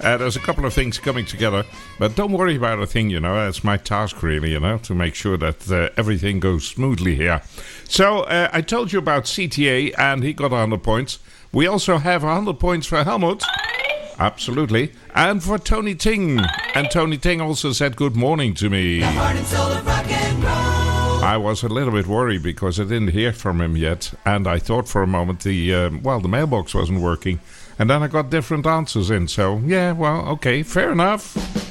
There's a couple of things coming together, but don't worry about a thing, That's my task, really, to make sure that everything goes smoothly here. So, I told you about CTA, and he got 100 points. We also have 100 points for Helmut. Absolutely. And for Tony Ting. And Tony Ting also said good morning to me. I was a little bit worried because I didn't hear from him yet. And I thought for a moment the mailbox wasn't working. And then I got different answers in. So, yeah, well, okay, fair enough.